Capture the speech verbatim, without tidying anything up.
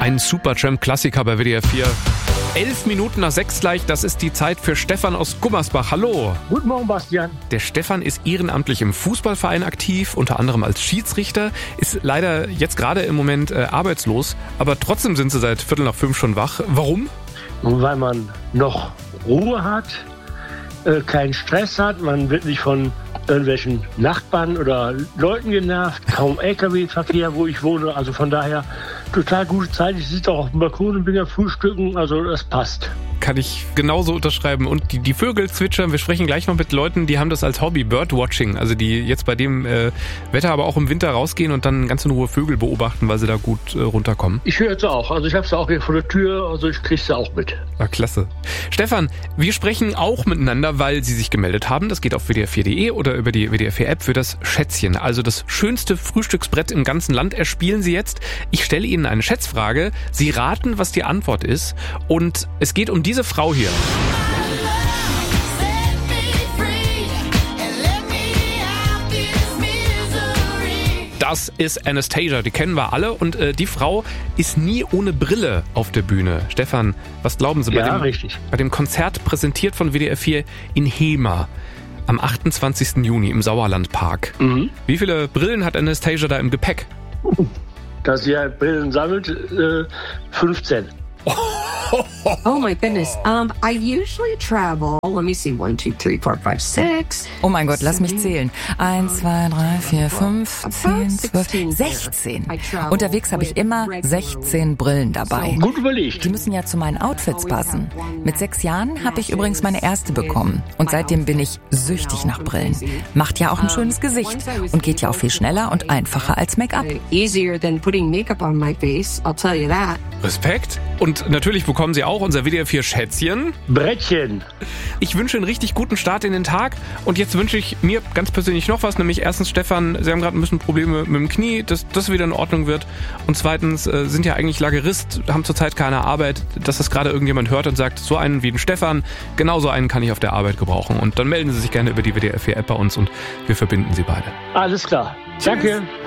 Ein Supertramp-Klassiker bei W D R vier. Elf Minuten nach sechs gleich, das ist die Zeit für Stefan aus Gummersbach. Hallo. Guten Morgen, Bastian. Der Stefan ist ehrenamtlich im Fußballverein aktiv, unter anderem als Schiedsrichter, ist leider jetzt gerade im Moment äh, arbeitslos, aber trotzdem sind Sie seit Viertel nach fünf schon wach. Warum? Weil man noch Ruhe hat, äh, keinen Stress hat, man wird nicht von irgendwelchen Nachbarn oder Leuten genervt, kaum L K W-Verkehr, wo ich wohne, also von daher total gute Zeit. Ich sitze auch auf dem Balkon und bin am Frühstücken, also das passt. Kann ich genauso unterschreiben. Und die, die Vögel zwitschern, wir sprechen gleich noch mit Leuten, die haben das als Hobby, Birdwatching, also die jetzt bei dem äh, Wetter, aber auch im Winter rausgehen und dann ganz in Ruhe Vögel beobachten, weil sie da gut äh, runterkommen. Ich höre jetzt auch, also ich habe es auch hier vor der Tür, also ich kriege es auch mit. Ah, klasse. Stefan, wir sprechen auch miteinander, weil Sie sich gemeldet haben. Das geht auf W D R vier Punkt de oder über die W D R vier App für das Schätzchen. Also das schönste Frühstücksbrett im ganzen Land erspielen Sie jetzt. Ich stelle Ihnen eine Schätzfrage. Sie raten, was die Antwort ist. Und es geht um diese Frau hier. Das ist Anastasia, die kennen wir alle. Und äh, die Frau ist nie ohne Brille auf der Bühne. Stefan, was glauben Sie bei, Ja, dem, richtig. bei dem Konzert präsentiert von W D R vier in Hema am achtundzwanzigsten Juni im Sauerlandpark? Mhm. Wie viele Brillen hat Anastasia da im Gepäck? Dass sie halt Brillen sammelt, äh, fünfzehn. Oh my goodness. Um, I usually travel. Let me see. One, two, three, four, five, six. Oh mein Gott, lass mich zählen. Eins, zwei, drei, vier, fünf, zehn, zwölf, sechzehn. Unterwegs habe ich immer sechzehn Brillen dabei. Gut überlegt. Die müssen ja zu meinen Outfits passen. Mit sechs Jahren habe ich übrigens meine erste bekommen. Und seitdem bin ich süchtig nach Brillen. Macht ja auch ein schönes Gesicht und geht ja auch viel schneller und einfacher als Make-up. Easier than putting makeup on my face. I'll tell you that. Respekt. Und natürlich bekommen Sie auch unser W D R vier Schätzchen. Brettchen. Ich wünsche einen richtig guten Start in den Tag. Und jetzt wünsche ich mir ganz persönlich noch was. Nämlich erstens, Stefan, Sie haben gerade ein bisschen Probleme mit dem Knie, dass das wieder in Ordnung wird. Und zweitens, äh, sind ja eigentlich Lagerist, haben zurzeit keine Arbeit. Dass das gerade irgendjemand hört und sagt, so einen wie den Stefan, genau so einen kann ich auf der Arbeit gebrauchen. Und dann melden Sie sich gerne über die W D R vier App bei uns und wir verbinden Sie beide. Alles klar. Danke.